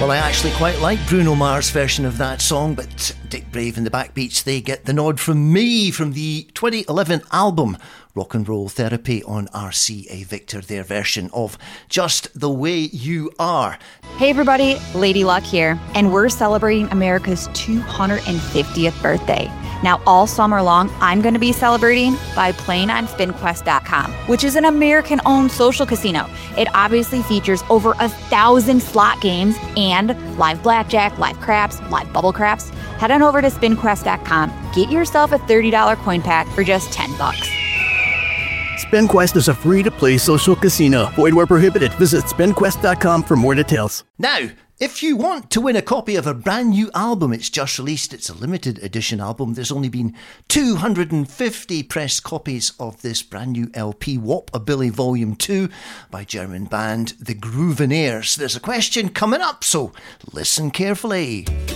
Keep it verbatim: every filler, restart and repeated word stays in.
Well, I actually quite like Bruno Mars' version of that song, but Dick Brave and the Backbeats, they get the nod from me from the twenty eleven album Rock and Roll Therapy on R C A Victor, their version of Just the Way You Are. Hey everybody, Lady Luck here, and we're celebrating America's two hundred fiftieth birthday. Now, all summer long, I'm going to be celebrating by playing on Spin Quest dot com, which is an American-owned social casino. It obviously features over a thousand slot games and live blackjack, live craps, live bubble craps. Head on over to Spin Quest dot com. Get yourself a thirty dollars coin pack for just ten bucks. SpinQuest is a free-to-play social casino. Void where prohibited. Visit Spin Quest dot com for more details. Now, if you want to win a copy of a brand new album, it's just released, it's a limited edition album. There's only been two hundred fifty pressed copies of this brand new L P, Wop-A-Billy Volume two by German band The Groovenaires. There's a question coming up, so listen carefully.